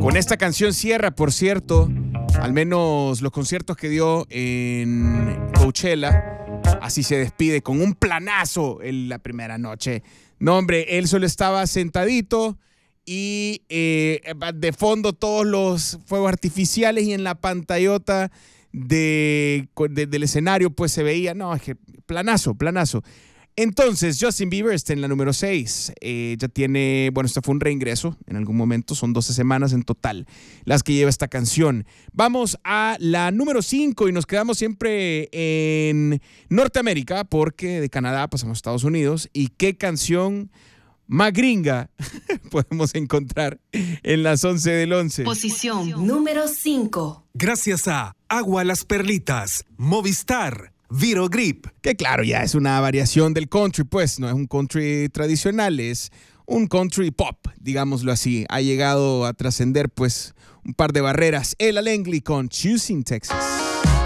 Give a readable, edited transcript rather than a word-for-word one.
Con esta canción cierra, por cierto, al menos los conciertos que dio en Coachella. Así se despide con un planazo en la primera noche. No, hombre, él solo estaba sentadito y de fondo todos los fuegos artificiales y en la pantallota del escenario pues se veía, no, es que planazo. Entonces, Justin Bieber está en la número 6. Ya tiene, bueno, esto fue un reingreso en algún momento. Son 12 semanas en total las que lleva esta canción. Vamos a la número 5 y nos quedamos siempre en Norteamérica porque de Canadá pasamos a Estados Unidos. ¿Y qué canción más gringa podemos encontrar en las 11 del 11? Posición número 5. Gracias a Agua Las Perlitas, Movistar, Viro Grip. Que claro, ya es una variación del country, pues no es un country tradicional, es un country pop, digámoslo así. Ha llegado a trascender pues un par de barreras. Ella Langley con Choosing Texas.